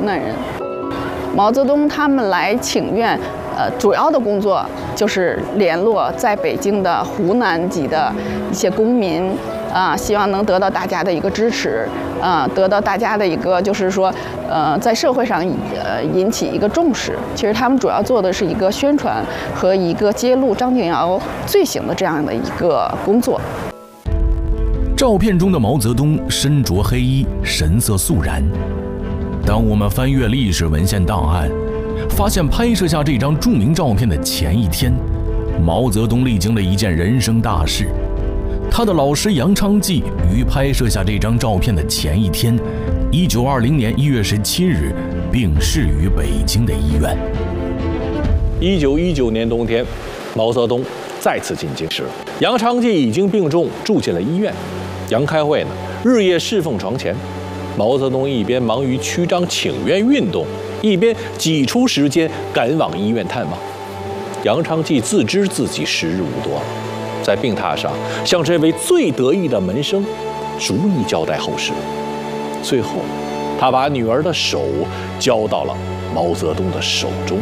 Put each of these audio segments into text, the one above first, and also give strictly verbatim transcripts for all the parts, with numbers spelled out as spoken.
湖南人。毛泽东他们来请愿，呃，主要的工作就是联络在北京的湖南籍的一些公民，啊，希望能得到大家的一个支持，啊，得到大家的一个就是说，呃，在社会上呃引起一个重视。其实他们主要做的是一个宣传和一个揭露张敬尧罪行的这样的一个工作。 照片中的毛泽东身着黑衣，神色肃然。当我们翻阅历史文献档案，发现拍摄下这张著名照片的前一天，毛泽东历经了一件人生大事。他的老师杨昌济于拍摄下这张照片的前一天，一九二零年一月十七日病逝于北京的医院。 一九一九年冬天，毛泽东再次进京时，杨昌济已经病重，住进了医院。杨开慧呢，日夜侍奉床前。毛泽东一边忙于曲张请愿运动，一边挤出时间赶往医院探望。杨昌济自知自己时日无多了，在病榻上向这位最得意的门生逐一交代后事。最后，他把女儿的手交到了毛泽东的手中。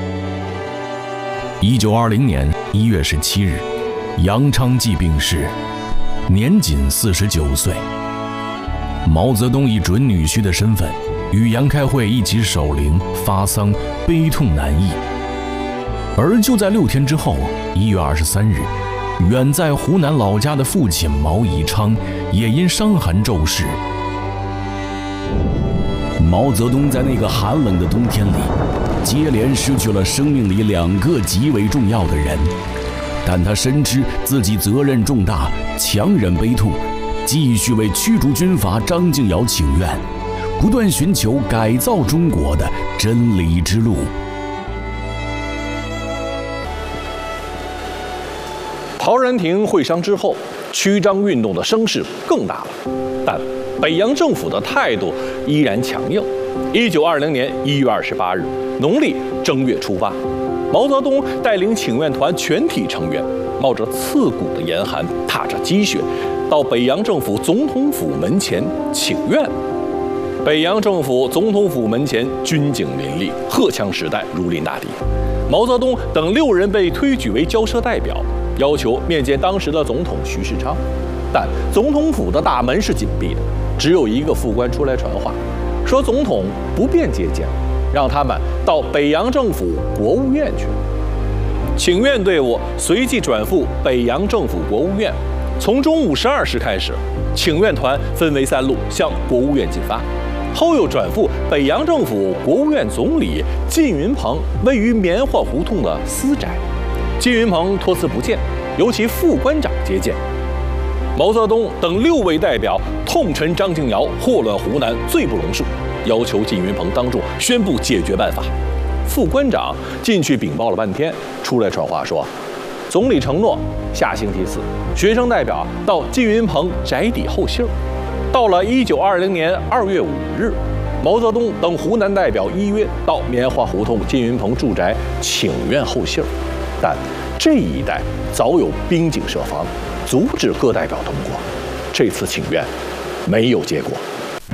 一九二零年一月十七日，杨昌济病逝，年仅四十九岁。毛泽东以准女婿的身份，与杨开慧一起守灵发丧，悲痛难抑。而就在六天之后，一月二十三日，远在湖南老家的父亲毛以昌也因伤寒骤逝。毛泽东在那个寒冷的冬天里，接连失去了生命里两个极为重要的人，但他深知自己责任重大，强忍悲痛，继续为驱逐军阀张敬尧请愿，不断寻求改造中国的真理之路。 陶然亭会商之后，曲张运动的声势更大了，但北洋政府的态度依然强硬。一九二零年一月二十八日，农历正月初八，毛泽东带领请愿团全体成员，冒着刺骨的严寒，踏着积雪，到北洋政府总统府门前请愿。北洋政府总统府门前军警林立，荷枪实弹，如临大敌。毛泽东等六人被推举为交涉代表，要求面见当时的总统徐世昌，但总统府的大门是紧闭的，只有一个副官出来传话，说总统不便接见，让他们到北洋政府国务院去。请愿队伍随即转赴北洋政府国务院。从中午十二时开始，请愿团分为三路向国务院进发，后又转赴北洋政府国务院总理靳云鹏位于棉花胡同的私宅。靳云鹏托辞不见，由其副官长接见。毛泽东等六位代表痛陈张敬尧祸乱湖南，罪不容恕，要求靳云鹏当众宣布解决办法。副官长进去禀报了半天，出来传话说，总理承诺下星期四，学生代表到靳云鹏宅邸候信儿。到了一九二零年二月五日，毛泽东等湖南代表依约到棉花胡同靳云鹏住宅请愿候信儿，但这一带早有兵警设防，阻止各代表通过。这次请愿没有结果。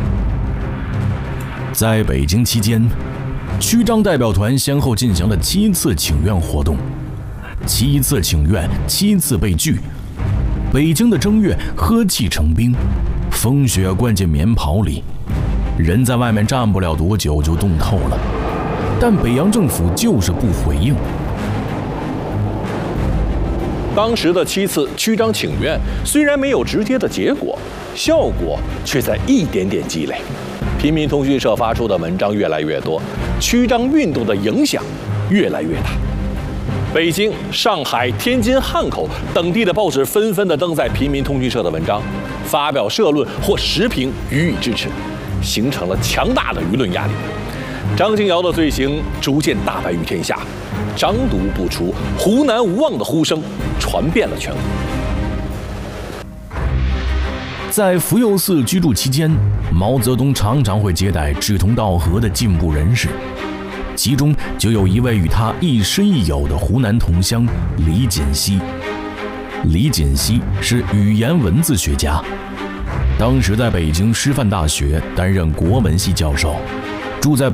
在北京期间，曲张代表团先后进行了七次请愿活动，七次请愿，七次被拒。北京的正月呵气成冰，风雪灌进棉袍里，人在外面站不了多久就冻透了。但北洋政府就是不回应。 当时的七次曲张请愿虽然没有直接的结果，效果却在一点点积累。平民通讯社发出的文章越来越多，曲张运动的影响越来越大。北京、上海、天津、汉口等地的报纸纷纷地登载平民通讯社的文章，发表社论或时评予以支持，形成了强大的舆论压力。张敬尧的罪行逐渐大白于天下，张毒不除，湖南无望的呼声传遍了全国。 在福佑寺居住期间，毛泽东常常会接待志同道合的进步人士，其中就有一位与他亦师亦友的湖南同乡李锦熙。李锦熙是语言文字学家，当时在北京师范大学担任国文系教授，住在